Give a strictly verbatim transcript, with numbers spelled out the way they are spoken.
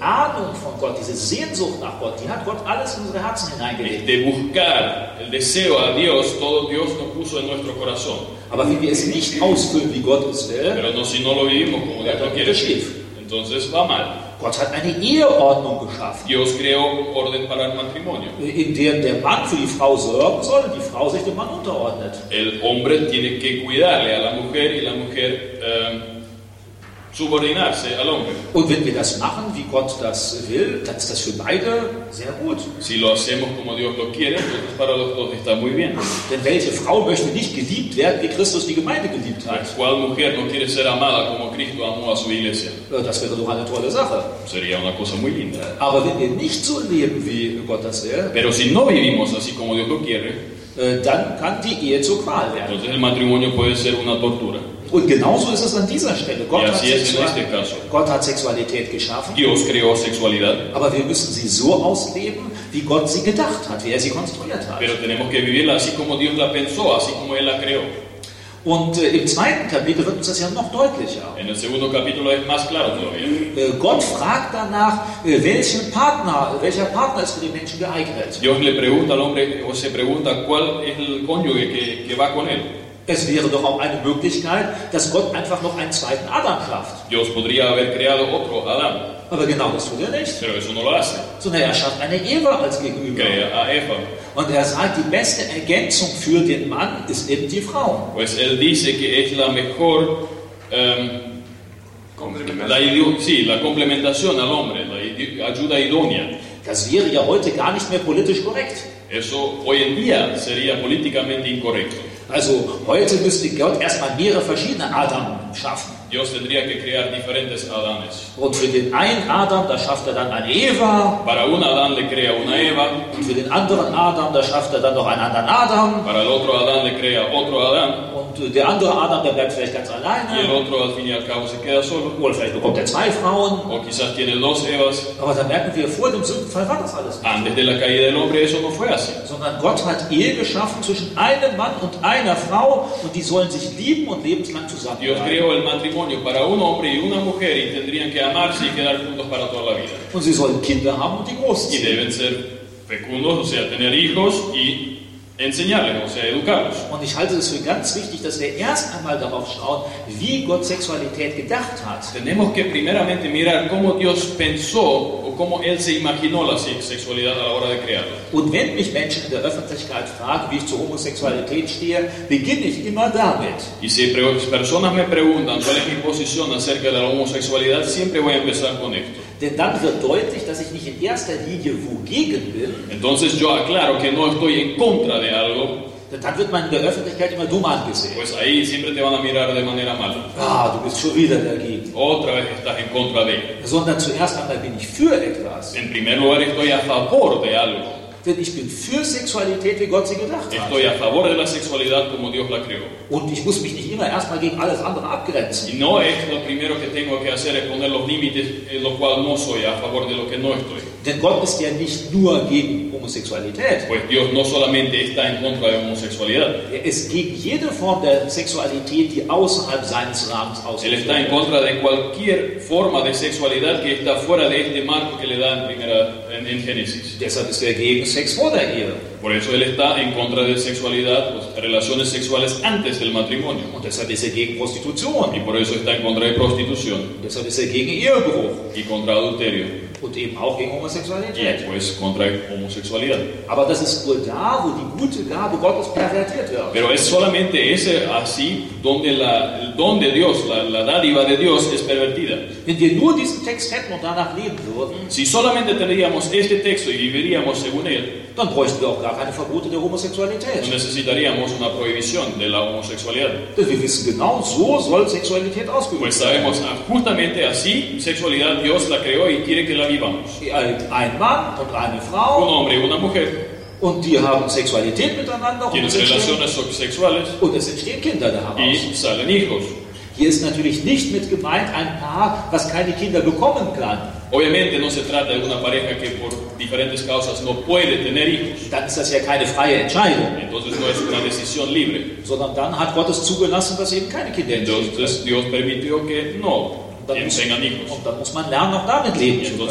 Ahnung von Gott, diese Sehnsucht nach Gott, die hat Gott alles in unsere Herzen hineingelegt. De buscar el deseo a Dios, todo Dios nos puso en nuestro corazón. Aber wenn wir es nicht ausfüllen, wie Gott es will, Pero no, si no lo vivimos como Dios dann lo geht quiere, es schief. entonces va mal. Gott hat eine Eheordnung geschaffen, Dios creó orden para el matrimonio. in der der Mann für die Frau sorgen soll und die Frau sich dem Mann unterordnet. El hombre tiene que cuidarle a la mujer y la mujer eh, subordinarse al hombre. Und wenn wir das machen, wie Gott das will, dann ist das für beide sehr gut. Si lo hacemos como Dios lo quiere, entonces para los dos está muy bien. Denn welche Frau möchte nicht geliebt werden, wie Christus die Gemeinde geliebt hat? ¿Cuál mujer no quiere ser amada como Cristo amó a su iglesia? Das wäre doch eine tolle Sache. Sería una cosa muy linda. Aber wenn wir nicht so leben, wie Gott das will, Pero si no vivimos así como Dios lo quiere, dann kann die Ehe zur Qual werden. entonces el matrimonio puede ser una tortura. Und genauso ist es an dieser Stelle. Gott, Y hat, así es en Sexual este caso. Gott hat Sexualität geschaffen, Dios creó sexualidad, aber wir müssen sie so ausleben, wie Gott sie gedacht hat, wie er sie konstruiert hat. pero tenemos que vivirla así como Dios la pensó, así como Él la creó. Und äh, im zweiten Kapitel wird uns das ja noch deutlicher. En el segundo capítulo es más claro todavía. Äh, Gott fragt danach, äh, welchen Partner, welcher Partner ist für den Menschen geeignet. Dios le pregunta al hombre, o se pregunta cuál es el cónyuge que, que va con él. Es wäre doch auch eine Möglichkeit, dass Gott einfach noch einen zweiten Adam schafft. Dios podría haber creado otro Adán, Aber genau das tut er nicht. pero eso no lo hace. Sondern er schafft eine Eva als Gegenüber. Crea a Eva. Und er sagt, die beste Ergänzung für den Mann ist eben die Frau. Pues él dice que es la mejor, um, la, idio- sí, la complementación al hombre, la idi- ayuda idónea. Das wäre ja heute gar nicht mehr politisch korrekt. Eso hoy en día sería políticamente incorrecto. Also heute müsste Gott erstmal mehrere verschiedene Adam schaffen. Dios tendría que crear diferentes Adanes. Und für den einen Adam, da schafft er dann eine Eva. Para un Adán le crea una Eva, Und für den anderen Adam, da schafft er dann noch einen anderen Adam. para el otro Adán le crea otro Adán, Und äh, der andere Adam, der bleibt vielleicht ganz y el alleine. otro al fin y al cabo se queda solo. Oder vielleicht bekommt er zwei Frauen. O quizás tiene dos Evas. Aber da merken wir, vor dem Sündenfall war das alles nicht. Antes de la caída del hombre eso no fue así. Sondern Gott hat Ehe geschaffen zwischen einem Mann und einer Frau. Und die sollen sich lieben und lebenslang zusammen Dios bleiben. creó el matrimonio para un hombre y una mujer y tendrían que amarse y quedar juntos para toda la vida. Und sie sollen Kinder haben und die Y großziehen. deben ser fecundos, o sea, tener hijos y enseñarles, o sea, educarlos. Und ich halte es für ganz wichtig, dass wir erst einmal darauf schauen, wie Gott Sexualität gedacht hat. Tenemos que primeramente mirar cómo Dios pensó o cómo Él se imaginó la sexualidad a la hora de crearla. Und wenn mich Menschen in der Öffentlichkeit fragen, wie ich zur Homosexualität stehe, beginne ich immer damit. Y si pre- personas me preguntan cuál es mi posición acerca de la homosexualidad, siempre voy a empezar con esto. Denn dann wird deutlich, dass ich nicht in erster Linie wogegen bin, Entonces yo aclaro que no estoy en contra de algo, denn dann wird man in der Öffentlichkeit immer dumm angesehen. pues ahí siempre te van a mirar de manera mala. Ah, du bist schon wieder dagegen. Otra vez estás en contra de. Sondern zuerst einmal bin ich für etwas. En primer lugar estoy a favor de algo. Denn ich bin für Sexualität, wie Gott sie gedacht hat. Estoy a favor de la sexualidad como Dios la creó. Und ich muss mich nicht immer erstmal gegen alles andere abgrenzen. Y no es lo primero que tengo que hacer es poner los límites en lo cual no soy, a favor de lo que no estoy. Denn Gott ist ja nicht nur gegen Homosexualität. Pues Dios no solamente está en contra de homosexualidad, Er ist gegen jede Form der Sexualität, die außerhalb seines Rahmens Él está en ausgeführt wird. contra de cualquier forma de sexualidad que está fuera de este marco que le da en, primera, en, en Génesis. Deshalb ist er gegen Sex vor der Ehe. Por eso Él está en contra de sexualidad, pues, relaciones sexuales antes del matrimonio. Und deshalb ist er gegen Prostitution. Y por eso está en contra de prostitución Und deshalb ist er gegen Ehebruch. y contra adulterio. Und eben auch gegen Y Homosexualität. pues contra homosexualidad. Aber das ist nur da, wo die gute Gabe Gottes pervertiert wird. Pero es solamente ese así donde la, el don de Dios, la, la dádiva de Dios es pervertida. Wenn wir nur diesen Text hätten und danach leben würden, Si solamente tendríamos este texto y viviríamos según él, dann bräuchten wir auch gar keine Verbote der no Homosexualität. necesitaríamos una prohibición de la homosexualidad. Denn wir wissen genau, so soll Sexualität ausgeübt Pues werden. sabemos, ah, justamente así, sexualidad Dios la creó y quiere que la vivamos. Ein Mann und eine Un Frau, hombre y una mujer und die haben Sexualität miteinander und tienen es entstehen, relaciones sexuales und es entstehen Kinder daraus. y salen hijos. Hier ist natürlich nicht mit gemeint ein Paar, was keine Kinder bekommen kann. Obviamente no se trata de una pareja que por diferentes causas no puede tener hijos. Dann ist das ja keine freie Entscheidung, Entonces no es una decisión libre. sondern dann hat Gott es zugelassen, dass eben keine Kinder entstehen. Entonces Dios permitió que no Und dann, muss, tengan hijos. und dann muss man lernen, auch damit leben zu können.